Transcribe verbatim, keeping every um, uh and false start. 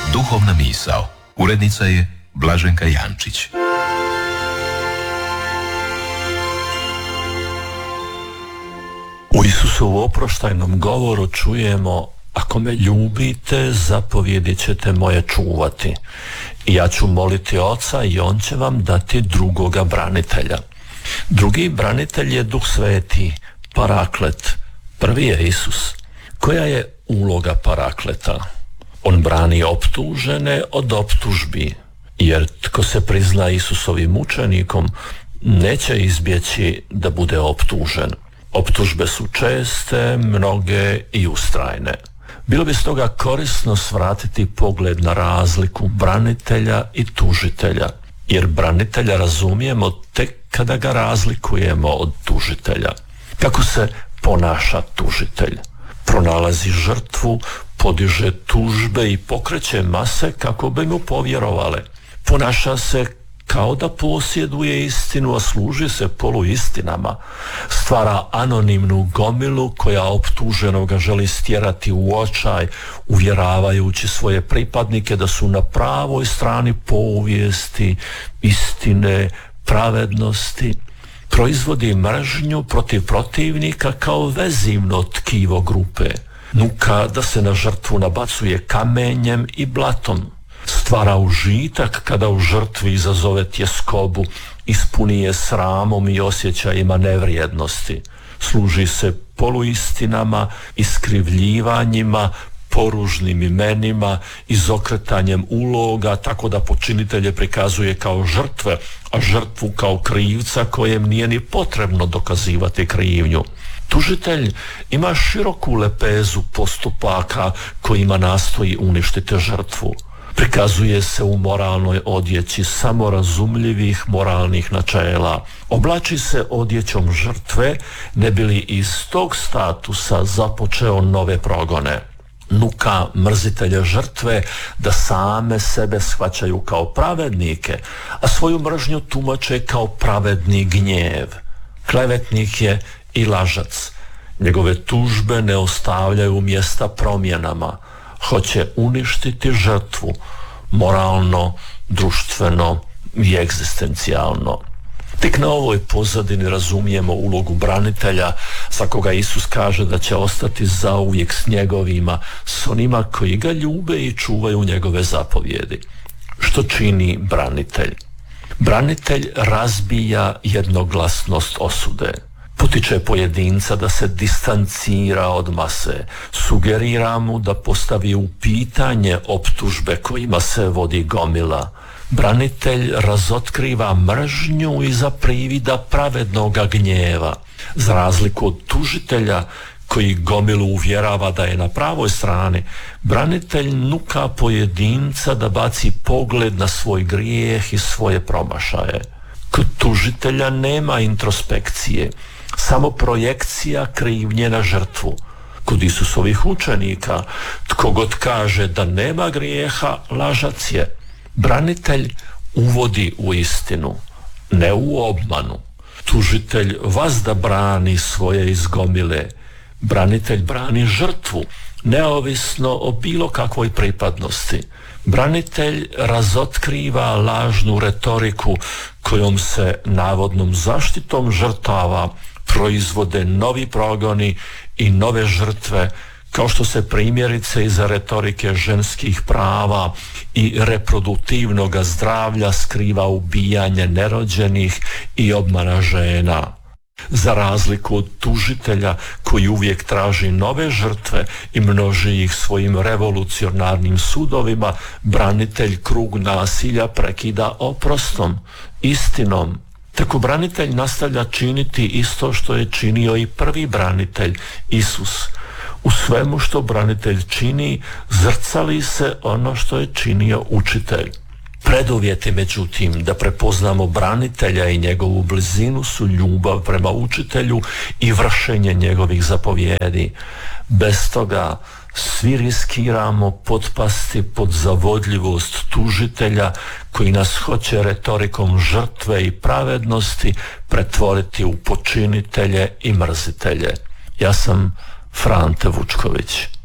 Duhovna misao. Urednica je Blaženka Jančić. U Isusovu oproštajnom govoru čujemo: ako me ljubite, zapovjedi ćete moje čuvati. I ja ću moliti Oca i on će vam dati drugoga branitelja. Drugi branitelj je Duh Sveti, Paraklet. Prvi je Isus. Koja je uloga Parakleta? On brani optužene od optužbi, jer tko se prizna Isusovim mučenikom neće izbjeći da bude optužen. Optužbe su česte, mnoge i ustrajne. Bilo bi stoga korisno svratiti pogled na razliku branitelja i tužitelja, jer branitelja razumijemo tek kada ga razlikujemo od tužitelja. Kako se ponaša tužitelj? Pronalazi žrtvu, podiže tužbe i pokreće mase kako bi mu povjerovale. Ponaša se kao da posjeduje istinu, a služi se poluistinama. Stvara anonimnu gomilu koja optuženoga želi stjerati u očaj, uvjeravajući svoje pripadnike da su na pravoj strani povijesti, istine, pravednosti. Proizvodi mržnju protiv protivnika kao vezivno tkivo grupe. Nuka da se na žrtvu nabacuje kamenjem i blatom. Stvara užitak kada u žrtvi izazove tjeskobu, ispuni je sramom i osjećajima nevrijednosti. Služi se poluistinama, iskrivljivanjima, poružnim imenima, izokretanjem uloga, tako da počinitelje prikazuje kao žrtve, a žrtvu kao krivca kojem nije ni potrebno dokazivati krivnju. Tužitelj ima široku lepezu postupaka kojima nastoji uništiti žrtvu. Prikazuje se u moralnoj odjeći samorazumljivih moralnih načela. Oblači se odjećom žrtve, ne bi li iz tog statusa započeo nove progone. Nuka mrzitelja žrtve da same sebe shvaćaju kao pravednike, a svoju mržnju tumače kao pravedni gnjev. Klevetnik je i lažac. Njegove tužbe ne ostavljaju mjesta promjenama. Hoće uništiti žrtvu, moralno, društveno i egzistencijalno. Tek na ovoj pozadini razumijemo ulogu branitelja, za koga Isus kaže da će ostati zauvijek s njegovima, s onima koji ga ljube i čuvaju njegove zapovjedi. Što čini branitelj? Branitelj razbija jednoglasnost osude. Potiče pojedinca da se distancira od mase, sugerira mu da postavi u pitanje optužbe kojima se vodi gomila. Branitelj razotkriva mržnju iza privida pravednoga gnjeva. Za razliku od tužitelja koji gomilu uvjerava da je na pravoj strani, branitelj nuka pojedinca da baci pogled na svoj grijeh i svoje promašaje. Kod tužitelja nema introspekcije, samo projekcija krivnje na žrtvu. Kod Isusovih učenika, tko god kaže da nema grijeha, lažac je. Branitelj uvodi u istinu, ne u obmanu. Tužitelj vazda brani svoje izgomile. Branitelj brani žrtvu, neovisno o bilo kakvoj pripadnosti. Branitelj razotkriva lažnu retoriku kojom se navodnom zaštitom žrtava proizvode novi progoni i nove žrtve, kao što se primjerice iza retorike ženskih prava i reproduktivnog zdravlja skriva ubijanje nerođenih i obmana žena. Za razliku od tužitelja koji uvijek traži nove žrtve i množi ih svojim revolucionarnim sudovima, branitelj krug nasilja prekida oprostom, istinom. Tako branitelj nastavlja činiti isto što je činio i prvi branitelj, Isus. U svemu što branitelj čini, zrcali se ono što je činio učitelj. Preduvjeti, međutim, da prepoznamo branitelja i njegovu blizinu su ljubav prema učitelju i vršenje njegovih zapovjedi. Bez toga svi riskiramo potpasti pod zavodljivost tužitelja koji nas hoće retorikom žrtve i pravednosti pretvoriti u počinitelje i mrzitelje. Ja sam Frante Vučković.